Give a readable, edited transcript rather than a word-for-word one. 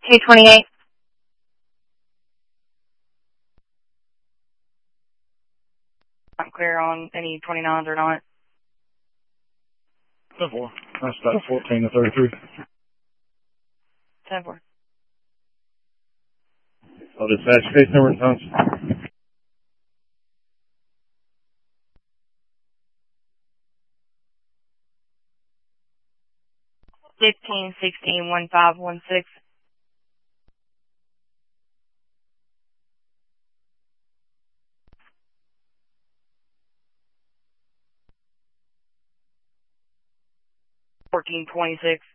228. I'm clear on any 29s or not. 10-4. That's about 14 to 33. 10-4. I'll dispatch case number and tons. 15161516. 1426.